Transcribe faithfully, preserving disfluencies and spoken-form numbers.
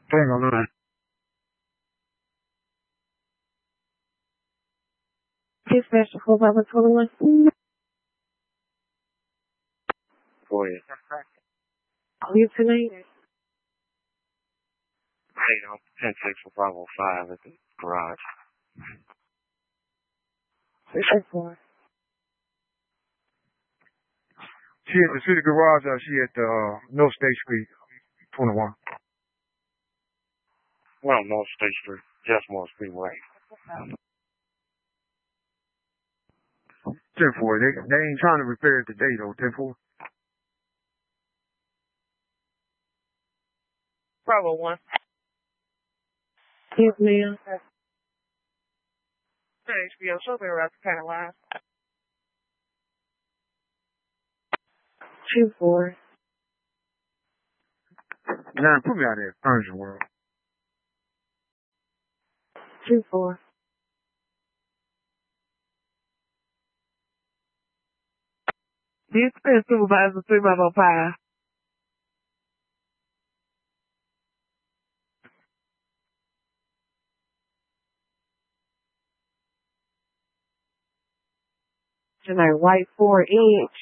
Hang on, line. Chief Special four five one twenty-one. Go ahead. Are you tonight? Hey, I'm ten six for five oh five at the garage. Six four. She at the city garage or she at the uh, North State Street, twenty-one? Well, North State Street, just North Freeway. ten four. They, they ain't trying to repair it today, though, ten four. Bravo one. Yes, ma'am. H B O show there, kind of line. Two four. Now, put me out there, Furniture World. Two four. This is Supervisor three five oh five. Tonight, white four inch.